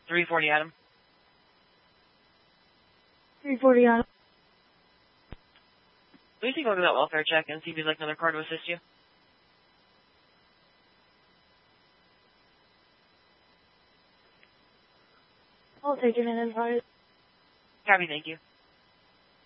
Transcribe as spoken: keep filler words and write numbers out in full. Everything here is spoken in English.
three forty Adam. three forty Adam. Will you take a look at that welfare check and see if you'd like another car to assist you? I'll take it in advice. Copy, thank you.